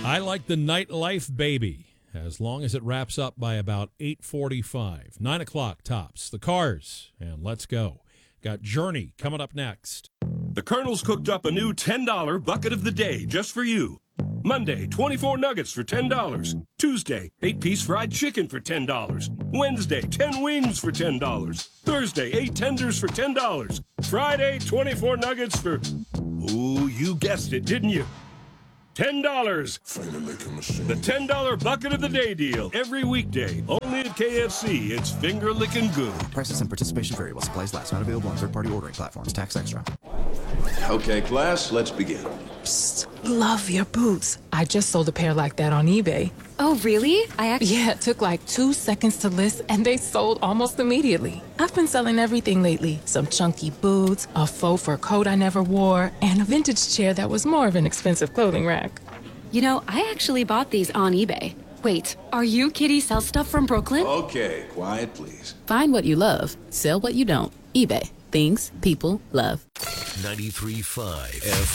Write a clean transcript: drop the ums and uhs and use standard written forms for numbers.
I like the Nightlife Baby, as long as it wraps up by about 8:45. 9 o'clock tops. The Cars, and let's go. Got Journey coming up next. The Colonel's cooked up a new $10 bucket of the day just for you. Monday, 24 nuggets for $10. Tuesday, 8-piece fried chicken for $10. Wednesday, 10 wings for $10. Thursday, 8 tenders for $10. Friday, 24 nuggets for... Ooh, you guessed it, didn't you? $10. The $10 bucket of the day deal. Every weekday. Only at KFC. It's finger licking good. Prices and participation vary while supplies last. Not available on third-party ordering platforms. Tax extra. Okay, class, let's begin. Psst, love your boots. I just sold a pair like that on eBay. Oh, really? Yeah, it took like 2 seconds to list, and they sold almost immediately. I've been selling everything lately. Some chunky boots, a faux fur coat I never wore, and a vintage chair that was more of an expensive clothing rack. You know, I actually bought these on eBay. Wait, are you Kitty Sell Stuff from Brooklyn? Okay, quiet, please. Find what you love. Sell what you don't. eBay. Things people love. 93.5 F.